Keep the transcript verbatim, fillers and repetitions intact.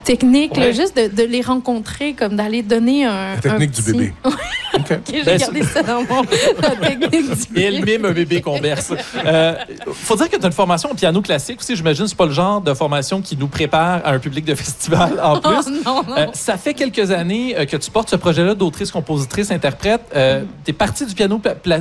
technique, Ouais. là, juste de, de les rencontrer, comme d'aller donner un. La technique un du petit... bébé. OK, j'ai Ben, gardé ça dans mon. La technique du Et elle bébé. mime un bébé qu'on berce. Euh, faut dire que tu as une formation au piano classique aussi. J'imagine que c'est pas le genre de formation qui nous prépare à un public de festival en plus. Oh non, non. Euh, ça fait quelques années euh, que tu portes ce projet-là d'autrice, compositrice, interprète. Euh, tu es partie du piano pla- pla-